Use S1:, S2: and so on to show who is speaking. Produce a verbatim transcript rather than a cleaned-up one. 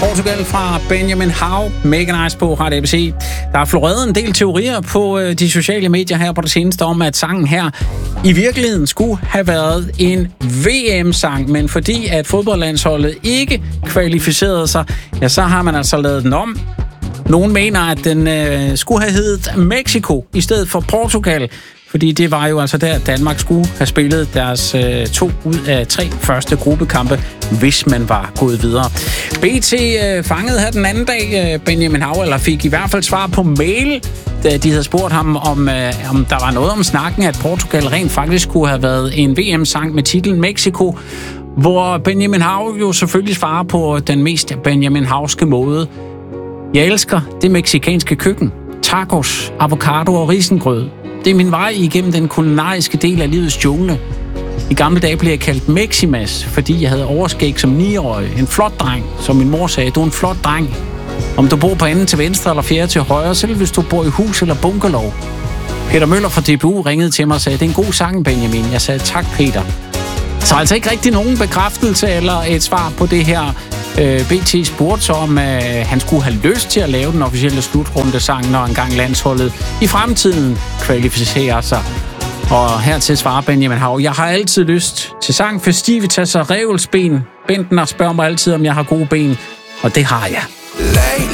S1: Portugal fra Benjamin Hav. Mega nice på Radio A B C. Der er floreret en del teorier på øh, de sociale medier her på det seneste om, at sangen her i virkeligheden skulle have været en V M-sang, men fordi at fodboldlandsholdet ikke kvalificerede sig, ja, så har man altså lavet den om. Nogen mener, at den øh, skulle have heddet Mexico i stedet for Portugal, fordi det var jo altså der, Danmark skulle have spillet deres øh, to ud af tre første gruppekampe, hvis man var gået videre. B T øh, fangede her den anden dag øh, Benjamin Hav, eller fik i hvert fald svar på mail, da de havde spurgt ham, om, øh, om der var noget om snakken, at Portugal rent faktisk kunne have været en V M-sang med titlen Mexico, hvor Benjamin Hav jo selvfølgelig svarer på den mest Benjamin Havske måde. Jeg elsker det mexikanske køkken. Tacos, avocado og risengrød. Det er min vej igennem den kulinariske del af livets jungle. I gamle dage blev jeg kaldt Meximas, fordi jeg havde overskæg som niårig. En flot dreng, som min mor sagde. Du er en flot dreng. Om du bor på enden til venstre eller fjerde til højre, selv hvis du bor i hus eller bungalow. Peter Møller fra D B U ringede til mig og sagde, det er en god sang, Benjamin. Jeg sagde, tak Peter. Så altså ikke rigtig nogen bekræftelse eller et svar på det her. B T spurgte så, om øh, han skulle have lyst til at lave den officielle slutrundesang, når engang landsholdet i fremtiden kvalificerer sig. Og hertil svarer Benjamin Hav, jeg har altid lyst til sang Festivitas og Revelsben. Benten spørger mig altid, om jeg har gode ben, og det har jeg.